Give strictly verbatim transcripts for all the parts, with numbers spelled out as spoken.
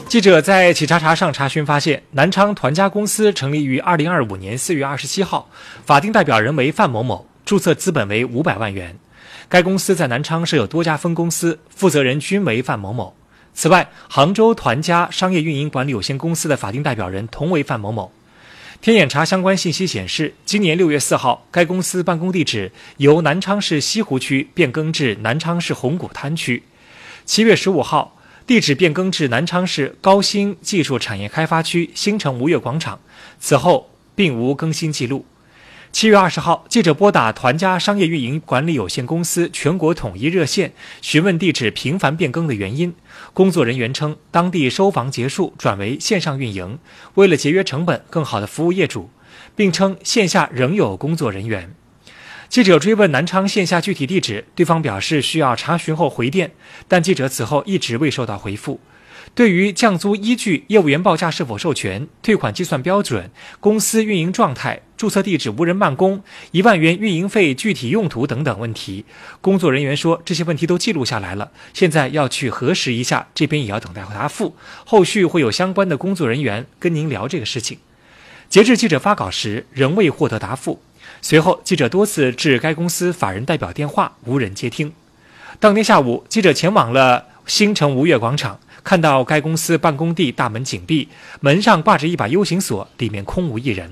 记者在企查查上查询发现，南昌团家公司成立于二零二五年四月二十七号，法定代表人为范某某，注册资本为五百万元。该公司在南昌设有多家分公司，负责人均为范某某。此外，杭州团家商业运营管理有限公司的法定代表人同为范某某。天眼查相关信息显示，今年六月四号，该公司办公地址由南昌市西湖区变更至南昌市红谷滩区。七月十五号，地址变更至南昌市高新技术产业开发区新城吴越广场，此后并无更新记录。七月二十号，记者拨打团家商业运营管理有限公司全国统一热线，询问地址频繁变更的原因。工作人员称，当地收房结束，转为线上运营，为了节约成本，更好地服务业主，并称线下仍有工作人员。记者追问南昌线下具体地址，对方表示需要查询后回电，但记者此后一直未收到回复。对于降租依据、业务员报价是否授权、退款计算标准、公司运营状态、注册地址无人办公、一万元运营费具体用途等等问题，工作人员说这些问题都记录下来了，现在要去核实一下，这边也要等待答复，后续会有相关的工作人员跟您聊这个事情。截至记者发稿时，仍未获得答复。随后，记者多次致该公司法人代表电话，无人接听。当天下午，记者前往了新城吴越广场，看到该公司办公地大门紧闭，门上挂着一把 U 型锁，里面空无一人。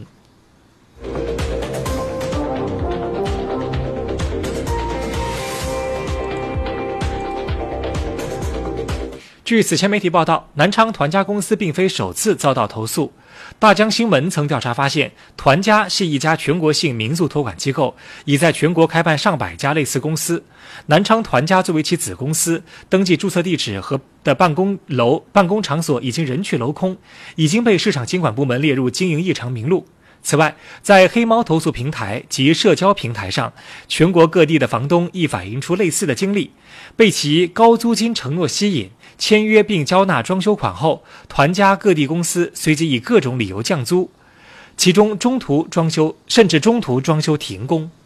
据此前媒体报道，南昌团家公司并非首次遭到投诉。大江新闻曾调查发现，团家是一家全国性民宿托管机构，已在全国开办上百家类似公司。南昌团家作为其子公司，登记注册地址和的办公楼、办公场所已经人去楼空，已经被市场监管部门列入经营异常名录。此外，在黑猫投诉平台及社交平台上，全国各地的房东亦反映出类似的经历，被其高租金承诺吸引，签约并交纳装修款后，团家各地公司随即以各种理由降租，其中中途装修甚至中途装修停工。